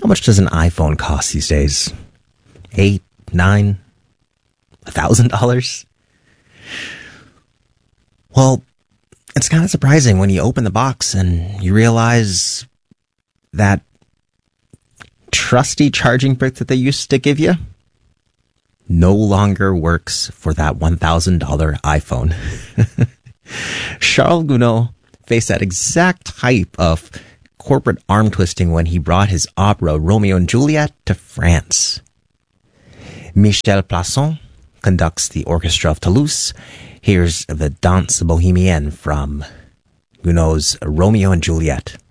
How much does an iPhone cost these days? $8, $9, $1,000? Well, it's kind of surprising when you open the box and you realize that trusty charging brick that they used to give you no longer works for that $1,000 iPhone. Charles Gounod faced that exact type of corporate arm twisting when he brought his opera Romeo and Juliet to France. Michel Plasson conducts the Orchestra of Toulouse. Here's the Danse Bohemienne from Gounod's Romeo and Juliet.